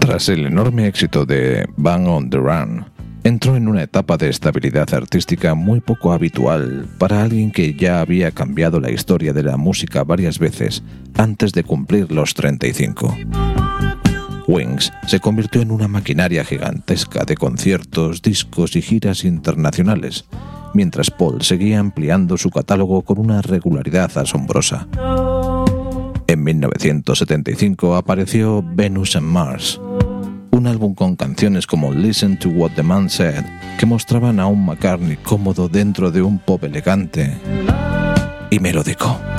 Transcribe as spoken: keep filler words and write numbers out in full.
Tras el enorme éxito de Band on the Run, entró en una etapa de estabilidad artística muy poco habitual para alguien que ya había cambiado la historia de la música varias veces antes de cumplir los treinta y cinco. Wings se convirtió en una maquinaria gigantesca de conciertos, discos y giras internacionales, mientras Paul seguía ampliando su catálogo con una regularidad asombrosa. En mil novecientos setenta y cinco apareció Venus and Mars, un álbum con canciones como Listen to What the Man Said, que mostraban a un McCartney cómodo dentro de un pop elegante y melódico.